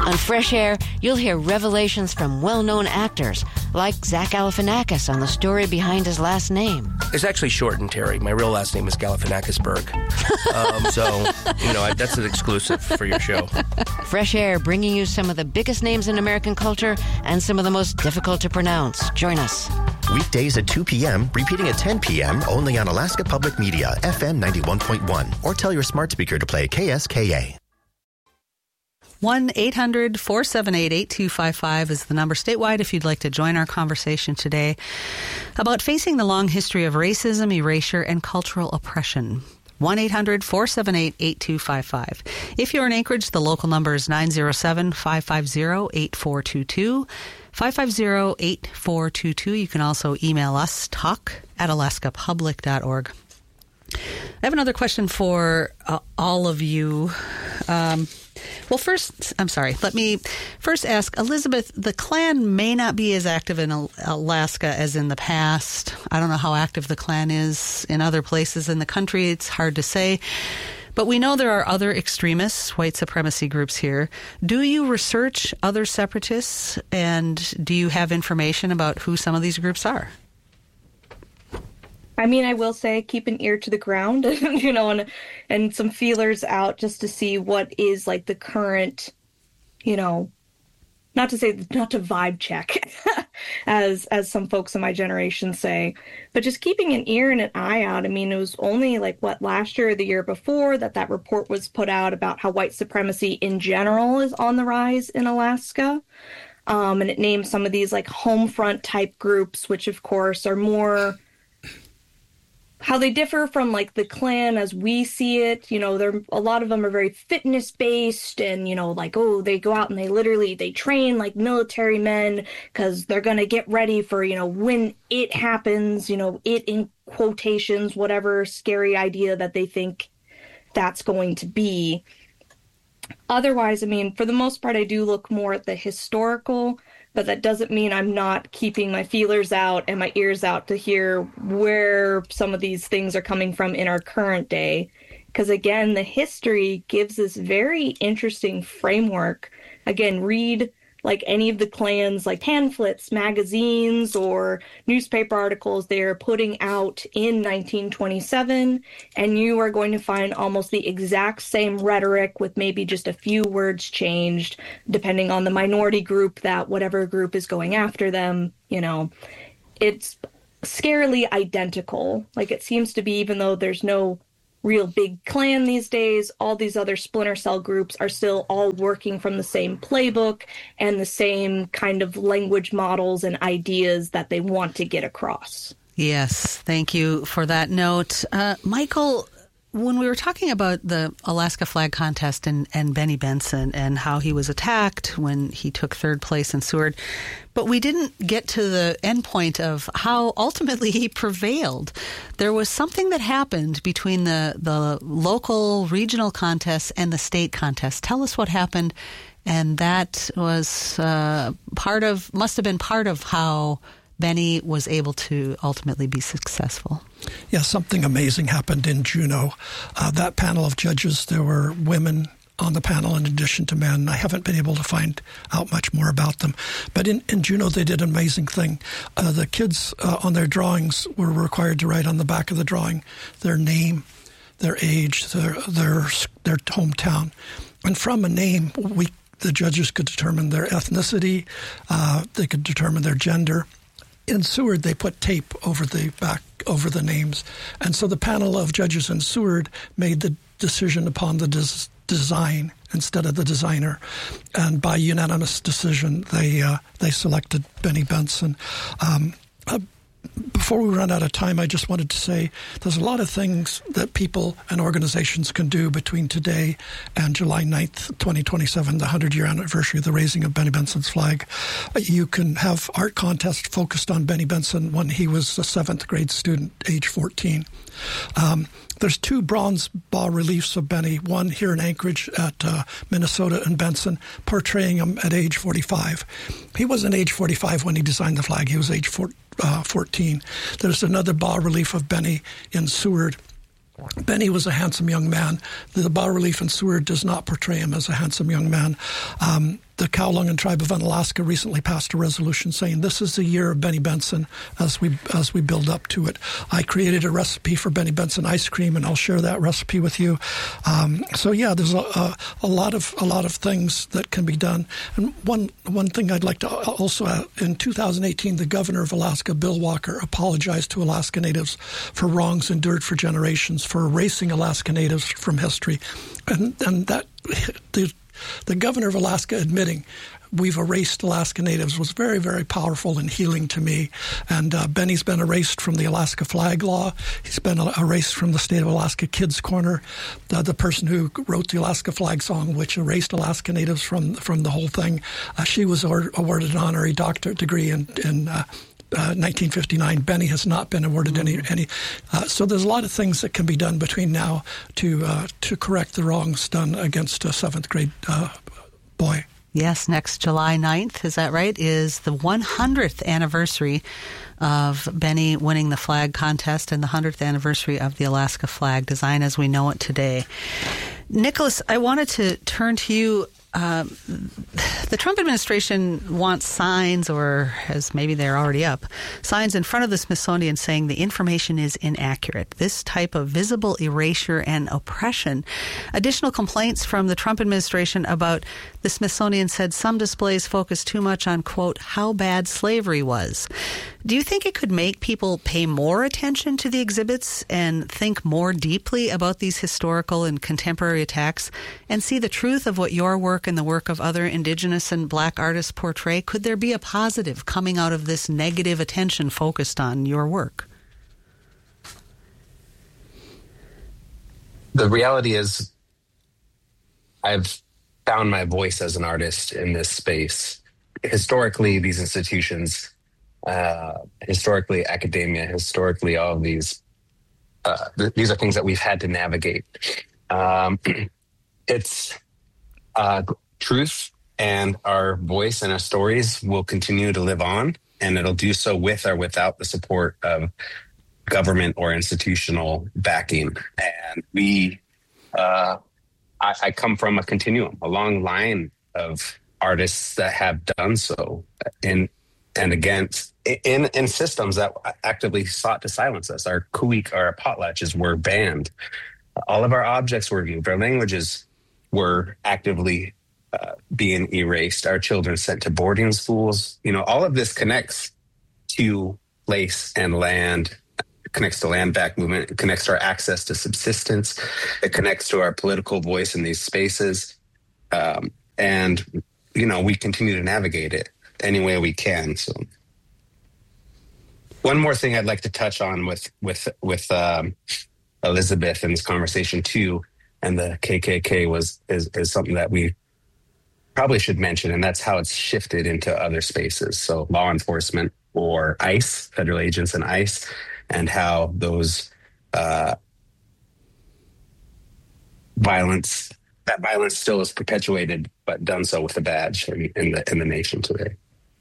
On Fresh Air, you'll hear revelations from well-known actors, like Zach Galifianakis on the story behind his last name. It's actually shortened, Terry. My real last name is Galifianakisberg. That's an exclusive for your show. Fresh Air, bringing you some of the biggest names in American culture and some of the most difficult to pronounce. Join us. Weekdays at 2 p.m., repeating at 10 p.m., only on Alaska Public Media, FM 91.1. Or tell your smart speaker to play KSKA. 1-800-478-8255 is the number statewide if you'd like to join our conversation today about facing the long history of racism, erasure, and cultural oppression. 1-800-478-8255. If you're in Anchorage, the local number is 907-550-8422. 550-8422. You can also email us, talk@alaskapublic.org. I have another question for all of you. Let me first ask Elizabeth, the Klan may not be as active in Alaska as in the past. I don't know how active the Klan is in other places in the country. It's hard to say. But we know there are other extremists, white supremacy groups here. Do you research other separatists, and do you have information about who some of these groups are? I mean, I will say keep an ear to the ground, and some feelers out just to see what is like the current, not to vibe check, as some folks in my generation say, but just keeping an ear and an eye out. I mean, it was only last year or the year before that report was put out about how white supremacy in general is on the rise in Alaska. And it named some of these home front type groups, which of course are more how they differ from the Klan as we see it. A lot of them are very fitness based, and they go out and they train like military men because they're going to get ready for when it happens, it in quotations, whatever scary idea that they think that's going to be. Otherwise, I mean, for the most part, I do look more at the historical, but that doesn't mean I'm not keeping my feelers out and my ears out to hear where some of these things are coming from in our current day. Because again, the history gives this very interesting framework. Again, read any of the Klan's pamphlets, magazines, or newspaper articles they're putting out in 1927, and you are going to find almost the exact same rhetoric with maybe just a few words changed, depending on the minority group that whatever group is going after them. It's scarily identical. It seems to be, even though there's no real big Klan these days, all these other splinter cell groups are still all working from the same playbook and the same kind of language models and ideas that they want to get across. Yes, thank you for that note. Michael, when we were talking about the Alaska Flag Contest and Benny Benson and how he was attacked when he took third place in Seward, but we didn't get to the end point of how ultimately he prevailed. There was something that happened between the local regional contests and the state contest. Tell us what happened, and that was must have been part of how Benny was able to ultimately be successful. Yeah, something amazing happened in Juneau. That panel of judges, there were women on the panel in addition to men. I haven't been able to find out much more about them. But in Juneau, they did an amazing thing. The kids on their drawings were required to write on the back of the drawing their name, their age, their hometown. And from a name, the judges could determine their ethnicity, they could determine their gender. In Seward, they put tape over the over the names. And so the panel of judges in Seward made the decision upon the design instead of the designer. And by unanimous decision, they selected Benny Benson. Before we run out of time, I just wanted to say there's a lot of things that people and organizations can do between today and July 9th, 2027, the 100-year anniversary of the raising of Benny Benson's flag. You can have art contests focused on Benny Benson when he was a 7th grade student, age 14. There's 2 bronze bas-reliefs of Benny, one here in Anchorage at Minnesota and Benson, portraying him at age 45. He wasn't age 45 when he designed the flag. He was age 14. There's another bas-relief of Benny in Seward. Benny was a handsome young man. The bas-relief in Seward does not portray him as a handsome young man. the Kowloon Tribe of Unalaska recently passed a resolution saying this is the year of Benny Benson as we build up to it. I created a recipe for Benny Benson ice cream, and I'll share that recipe with you. So yeah, there's a lot of things that can be done. And one thing I'd like to also add, in 2018, the governor of Alaska, Bill Walker, apologized to Alaska Natives for wrongs endured for generations, for erasing Alaska Natives from history, and that the governor of Alaska admitting we've erased Alaska Natives was very, very powerful and healing to me. And Benny's been erased from the Alaska Flag Law. He's been erased from the State of Alaska Kids Corner. The person who wrote the Alaska Flag Song, which erased Alaska Natives from the whole thing, she was awarded an honorary doctorate degree in 1959. Benny has not been awarded any. So there's a lot of things that can be done between now to correct the wrongs done against a 7th grade boy. Yes, next July 9th, is that right, is the 100th anniversary of Benny winning the flag contest and the 100th anniversary of the Alaska flag design as we know it today. Nicholas, I wanted to turn to you. The Trump administration wants signs, or as maybe they're already up, signs in front of the Smithsonian saying the information is inaccurate. This type of visible erasure and oppression. Additional complaints from the Trump administration about the Smithsonian said some displays focus too much on, quote, how bad slavery was. Do you think it could make people pay more attention to the exhibits and think more deeply about these historical and contemporary attacks and see the truth of what your work and the work of other Indigenous and Black artists portray? Could there be a positive coming out of this negative attention focused on your work? The reality is I've found my voice as an artist in this space. Historically, these institutions, historically academia, historically all of these are things that we've had to navigate. It's truth, and our voice and our stories will continue to live on, and it'll do so with or without the support of government or institutional backing. And I come from a continuum, a long line of artists that have done so in systems that actively sought to silence us. Our kuik, our potlatches were banned. All of our objects were removed. Our languages were actively being erased. Our children sent to boarding schools. All of this connects to place and land. It connects to land back movement. It connects to our access to subsistence. It connects to our political voice in these spaces. And we continue to navigate it any way we can. So one more thing I'd like to touch on with Elizabeth in this conversation too, and the KKK is something that we probably should mention, and that's how it's shifted into other spaces. So law enforcement or ICE, federal agents and ICE, and how those violence still is perpetuated, but done so with a badge in the nation today.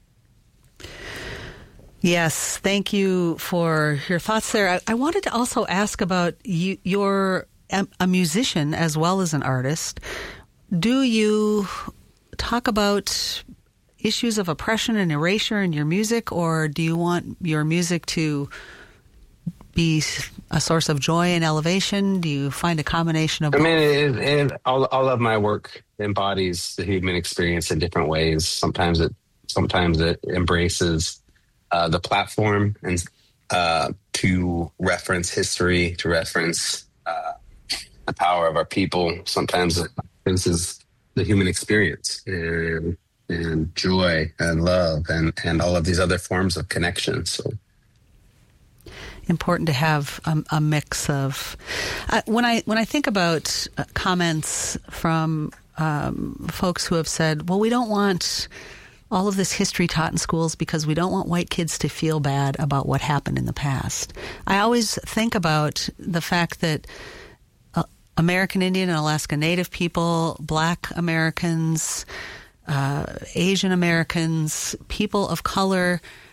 Yes, thank you for your thoughts there. I wanted to also ask about you. You're a musician as well as an artist. Do you talk about issues of oppression and erasure in your music, or do you want your music to be a source of joy and elevation? Do you find a combination of both? All of my work embodies the human experience in different ways. Sometimes it embraces the platform and to reference history, to reference the power of our people. Sometimes this is the human experience and joy and love and all of these other forms of connection. So important to have a mix of. When I think about comments from folks who have said, "Well, we don't want all of this history taught in schools because we don't want white kids to feel bad about what happened in the past," I always think about the fact that American Indian and Alaska Native people, Black Americans, Asian Americans, people of color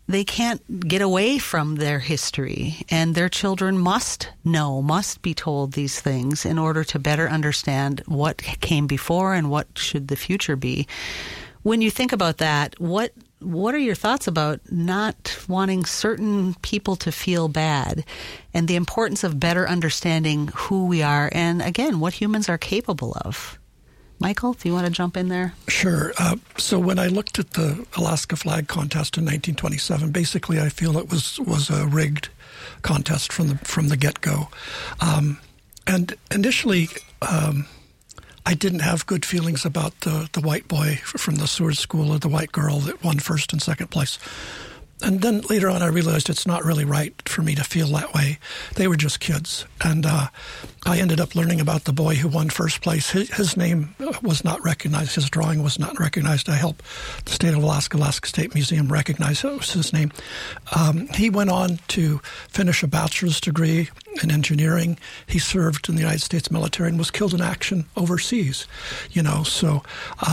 they can't get away from their history, and their children must be told these things in order to better understand what came before and what should the future be. When you think about that, what are your thoughts about not wanting certain people to feel bad and the importance of better understanding who we are and, again, what humans are capable of? Michael, do you want to jump in there? Sure. So when I looked at the Alaska Flag Contest in 1927, basically I feel it was a rigged contest from the get-go. And initially, I didn't have good feelings about the white boy from the Seward School or the white girl that won first and second place. And then later on, I realized it's not really right for me to feel that way. They were just kids. And I ended up learning about the boy who won first place. His name was not recognized. His drawing was not recognized. I helped the state of Alaska State Museum recognize it was his name. He went on to finish a bachelor's degree in engineering. He served in the United States military and was killed in action overseas. So...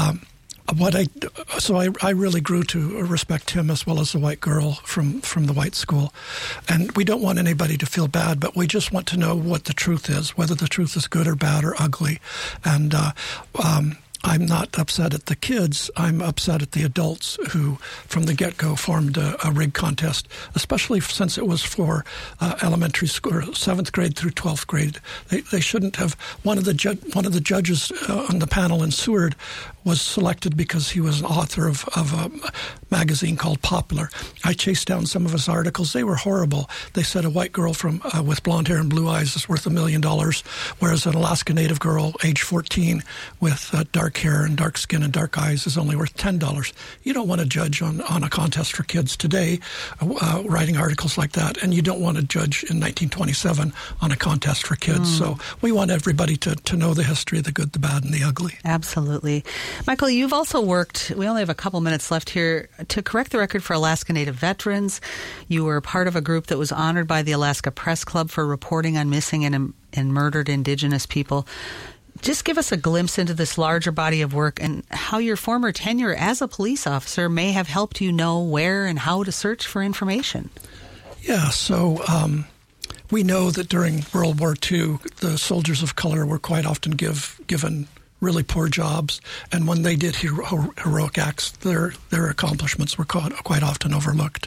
I really grew to respect him as well as the white girl from the white school. And we don't want anybody to feel bad, but we just want to know what the truth is, whether the truth is good or bad or ugly. And I'm not upset at the kids. I'm upset at the adults who, from the get-go, formed a rig contest, especially since it was for elementary school, 7th grade through 12th grade. They shouldn't have. One of the judges on the panel in Seward was selected because he was an author of a magazine called Popular. I chased down some of his articles. They were horrible. They said a white girl with blonde hair and blue eyes is worth $1 million, whereas an Alaska Native girl, age 14, with dark hair and dark skin and dark eyes is only worth $10. You don't want to judge on a contest for kids today, writing articles like that, and you don't want to judge in 1927 on a contest for kids. So we want everybody to know the history, the good, the bad, and the ugly. Absolutely. Michael, you've also worked, we only have a couple minutes left here, to correct the record for Alaska Native veterans. You were part of a group that was honored by the Alaska Press Club for reporting on missing and murdered Indigenous people. Just give us a glimpse into this larger body of work and how your former tenure as a police officer may have helped you know where and how to search for information. Yeah, so we know that during World War II, the soldiers of color were quite often given really poor jobs, and when they did heroic acts, their accomplishments were quite often overlooked.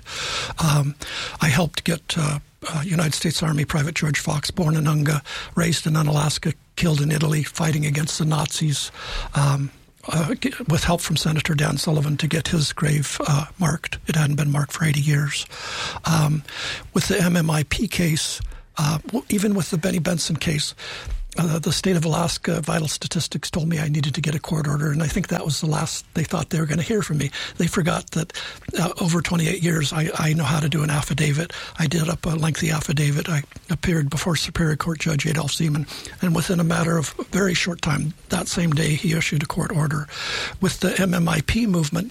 I helped get United States Army Private George Fox, born in Unga, raised in Unalaska, killed in Italy, fighting against the Nazis, with help from Senator Dan Sullivan to get his grave marked. It hadn't been marked for 80 years. With the MMIP case, even with the Benny Benson case, the state of Alaska Vital Statistics told me I needed to get a court order, and I think that was the last they thought they were going to hear from me. They forgot that over 28 years, I know how to do an affidavit. I did up a lengthy affidavit. I appeared before Superior Court Judge Adolf Seaman, and within a matter of a very short time, that same day, he issued a court order. With the MMIP movement,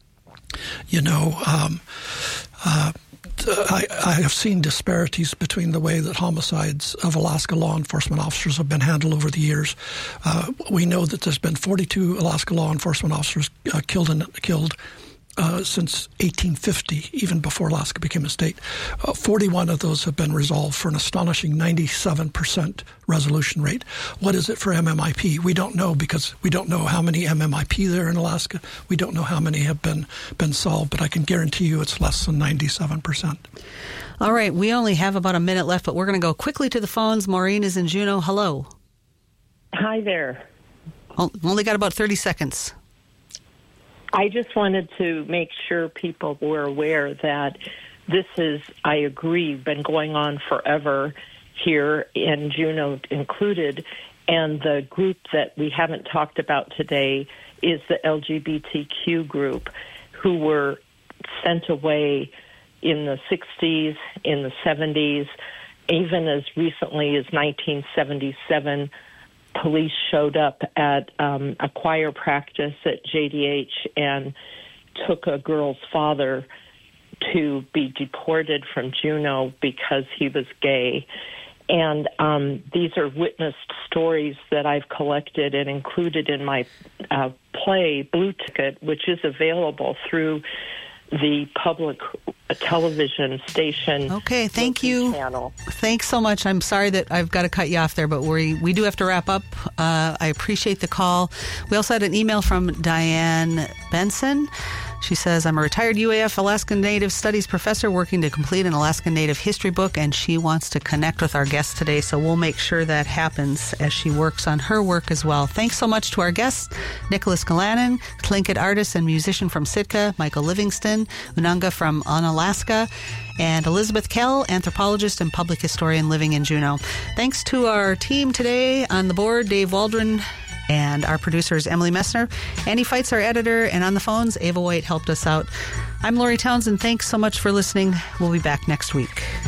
I have seen disparities between the way that homicides of Alaska law enforcement officers have been handled over the years. We know that there's been 42 Alaska law enforcement officers killed since 1850, even before Alaska became a state. 41 of those have been resolved for an astonishing 97% resolution rate. What is it for MMIP? We don't know, because we don't know how many MMIP there are in Alaska. We don't know how many have been solved, but I can guarantee you it's less than 97%. All right, we only have about a minute left, but we're going to go quickly to the phones. Maureen is in Juneau. Hello. Hi there. Only got about 30 seconds. I just wanted to make sure people were aware that this is, I agree, been going on forever here in Juneau included, and the group that we haven't talked about today is the LGBTQ group, who were sent away in the 60s, in the 70s, even as recently as 1977. Police showed up at a choir practice at JDH and took a girl's father to be deported from Juneau because he was gay. And these are witnessed stories that I've collected and included in my play, Blue Ticket, which is available through the public a television station. Okay, thank you. Channel. Thanks so much. I'm sorry that I've got to cut you off there, but we do have to wrap up. I appreciate the call. We also had an email from Diane Benson. She says, I'm a retired UAF Alaskan Native Studies professor working to complete an Alaskan Native history book, and she wants to connect with our guest today, so we'll make sure that happens as she works on her work as well. Thanks so much to our guests, Nicholas Galanin, Tlingit artist and musician from Sitka, Michael Livingston, Unanga from Unalaska, and Elizabeth Kell, anthropologist and public historian living in Juneau. Thanks to our team today on the board, Dave Waldron, and our producer is Emily Messner. Annie Feitz, our editor, and on the phones, Ava White helped us out. I'm Lori Townsend. Thanks so much for listening. We'll be back next week.